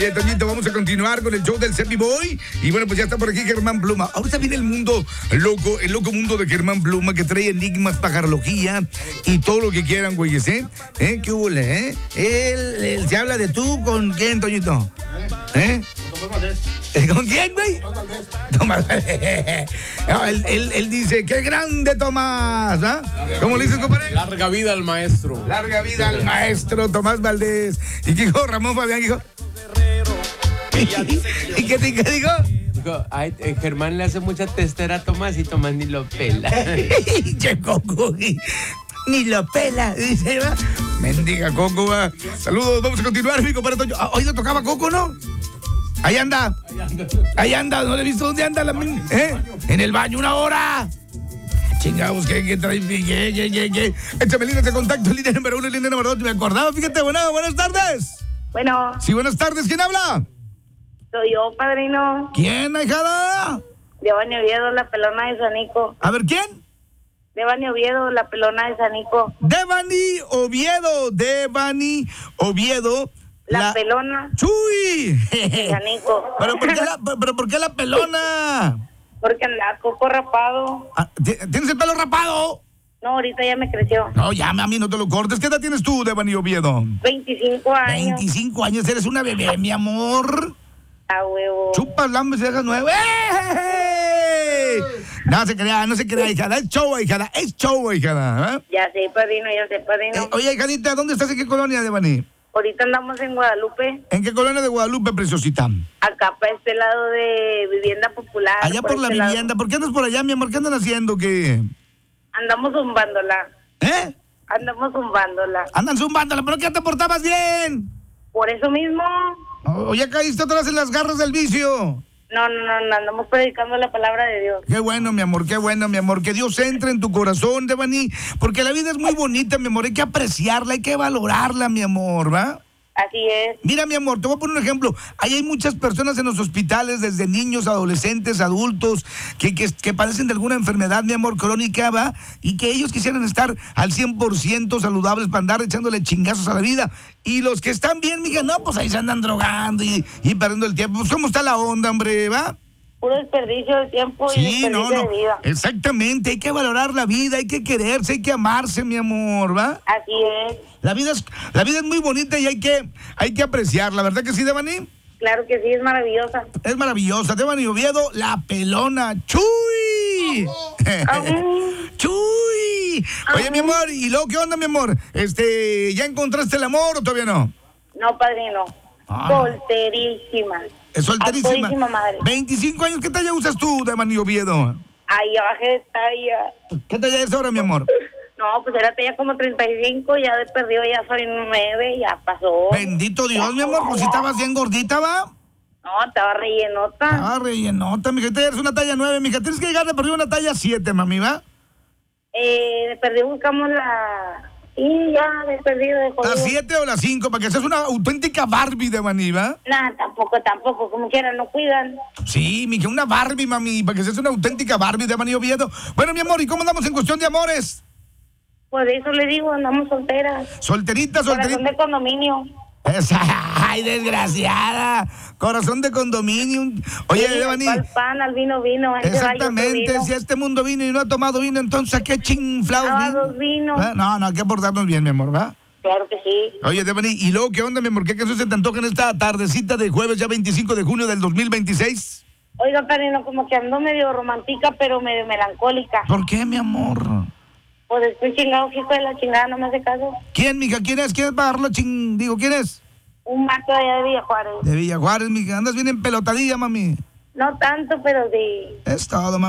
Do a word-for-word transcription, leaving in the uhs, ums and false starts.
Bien, Toñito, vamos a continuar con el show del Seppi Boy. Y bueno, pues ya está por aquí Germán Pluma. Ahorita viene el mundo loco, el loco mundo de Germán Pluma, que trae enigmas, pajarología y todo lo que quieran, güeyes, ¿eh? ¿Eh? ¿Qué hubo, eh? Él, él se habla de tú con quién, Toñito. ¿Eh? ¿Con quién, güey? Tomás. No, él, él, él dice, ¡qué grande, Tomás! ¿Ah? ¿Cómo le dices, compadre? Larga vida al maestro. Larga vida al maestro Tomás Valdés. ¿Y qué dijo Ramón Fabián? ¿Qué dijo? ¿Y qué, qué dijo? Digo, ay, eh, Germán le hace mucha testera a Tomás y Tomás ni lo pela. Che, Coco, ni lo pela, dice, va. Mendiga Coco, va. Saludos, vamos a continuar, mi compadre Toño. Hoy le tocaba Coco, ¿no? Ahí anda. Ahí anda, no le he visto dónde anda la men- ¿eh? En el baño, una hora. Chingados, ¿qué, qué trae? ¿Qué, qué, qué, qué? Échame líneas de contacto, línea número uno, línea número dos. Me acordaba, fíjate, bueno, buenas tardes. Bueno, Sí, buenas tardes, ¿quién habla? soy yo, padrino. ¿Quién, ahijada? Devani Oviedo, la pelona de Sanico. A ver, ¿quién? Devani Oviedo, la pelona de Sanico. Devani Oviedo, Devani Oviedo. La, pelona ¡Chuy! de Sanico. ¿Pero por qué la, pero por qué la pelona? Porque anda coco rapado. Ah, ¿ti- ¿Tienes el pelo rapado? No, ahorita ya me creció. No, ya, mami, no te lo cortes. ¿Qué edad tienes tú, Devani Oviedo? veinticinco años. veinticinco años, eres una bebé, mi amor. A huevo. Chupas, lambes y dejas nueve. ¡Eh! No se crea, no se crea, hijada. Es show, hijada. Es show, hijada. ¿Eh? Ya sé, padrino, ya sé, padrino. Eh, oye, hijadita, ¿dónde estás? ¿En qué colonia, Devani? Ahorita andamos en Guadalupe, ¿En qué colonia de Guadalupe, preciosita? acá para este lado de vivienda popular. Allá por la este lado. vivienda. ¿Por qué andas por allá, mi amor? ¿Qué andan haciendo? ¿Qué? Andamos zumbándola. ¿Eh? Andamos zumbándola. Andan zumbándola, pero ¿qué te portabas bien? Por eso mismo. O ya caíste otra vez en las garras del vicio. No, no, no, no, andamos predicando la palabra de Dios. Qué bueno, mi amor, qué bueno, mi amor. Que Dios entre en tu corazón, Devani. Porque la vida es muy bonita, mi amor. Hay que apreciarla, hay que valorarla, mi amor, ¿va? Así es. Mira, mi amor, te voy a poner un ejemplo. Ahí hay muchas personas en los hospitales, desde niños, adolescentes, adultos, que, que, que padecen de alguna enfermedad, mi amor, crónica, ¿va? Y que ellos quisieran estar al cien por ciento saludables para andar echándole chingazos a la vida. Y los que están bien, mija, no, pues ahí se andan drogando y, y perdiendo el tiempo. Pues, ¿cómo está la onda, hombre, va? Puro desperdicio de tiempo y Sí, desperdicio no, no. de vida. Exactamente, hay que valorar la vida, hay que quererse, hay que amarse, mi amor, ¿va? Así es. La vida es, la vida es muy bonita y hay que, hay que apreciarla, ¿verdad que sí, Devani? Claro que sí, es maravillosa. Es maravillosa. Devani Oviedo, la pelona. ¡Chuy! ¡Chuy! Oye, mi amor, ¿y luego qué onda, mi amor? Este, ¿ya encontraste el amor o todavía no? No, padrino. Ah. Solterísima. Es solterísima. A todísima madre. veinticinco años, ¿qué talla usas tú, Devani Oviedo? Ahí bajé de talla. ¿Qué talla es ahora, mi amor? No, pues era talla como treinta y cinco, ya de perdido ya soy nueve, ya pasó. Bendito Dios, mi amor, pues si estabas bien gordita, ¿va? No, estaba rellenota. Ah, rellenota, mija, tú eres una talla nueve, mija, tienes que llegar de perdido una talla siete, mami, ¿va? Eh, de perdido buscamos la... Sí, ya, de perdido de ¿La jodido. siete o la cinco? Para que seas una auténtica Barbie, Devani, ¿va? Nah, tampoco, tampoco, como quiera, no cuidan. Sí, mija, una Barbie, mami, para que seas una auténtica Barbie, Devani Oviedo. Bueno, mi amor, ¿y cómo andamos en cuestión de amores? Por eso le digo, andamos solteras. Solterita, Corazón solterita. de condominio. Esa, ay, desgraciada. Corazón de condominio. Oye, Sí, Devani. al pan, al vino, vino. ahí se va, yo Exactamente, vino. si a este mundo vino y no ha tomado vino, entonces ¿a qué chinflados Ah, vino? dos vinos. ¿Va? No, no, hay que portarnos bien, mi amor, ¿va? Claro que sí. Oye, Devani, ¿y luego qué onda, mi amor? ¿Qué canción se te antoja en esta tardecita de jueves, ya veinticinco de junio del dos mil veintiséis? Oiga, padrino, como que ando medio romántica, pero medio melancólica. ¿Por qué, mi amor? Pues estoy chingado, hijo de la chingada, no me hace caso. ¿Quién, mija? ¿Quién es? ¿Quién es para darlo ching? Digo, ¿quién es? Un mato allá de Villa Juárez. De Villa Juárez, mija. Andas bien empelotadilla, mami. No tanto, pero sí. Es todo, mami.